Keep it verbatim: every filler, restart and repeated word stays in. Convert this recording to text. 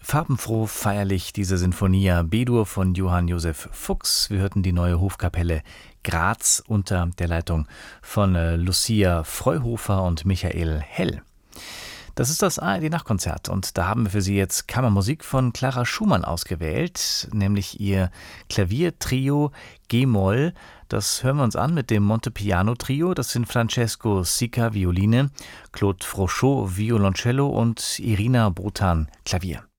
Farbenfroh, feierlich diese Sinfonia B-Dur von Johann Josef Fuchs. Wir hörten die neue Hofkapelle Graz unter der Leitung von äh, Lucia Freuhofer und Michael Hell. Das ist das A R D-Nachtkonzert und da haben wir für Sie jetzt Kammermusik von Clara Schumann ausgewählt, nämlich ihr Klaviertrio G-Moll. Das hören wir uns an mit dem Montepiano-Trio. Das sind Francesco Sica Violine, Claude Frochot Violoncello und Irina Botan Klavier.